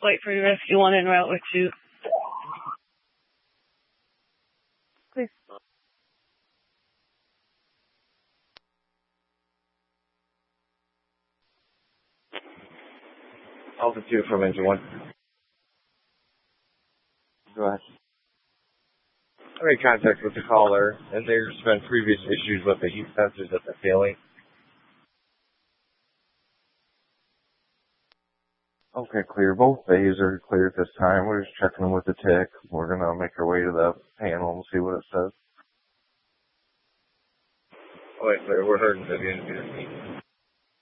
Wait for rescue 1 en route with you. Please. Alpha 2 from engine 1. Go ahead. I made contact with the caller, and there's been previous issues with the heat sensors that they're failing. Okay, clear. Both bays are clear at this time. We're just checking with the tech. We're going to make our way to the panel and see what it says. Oh, wait, clear. We're hurting to the end of the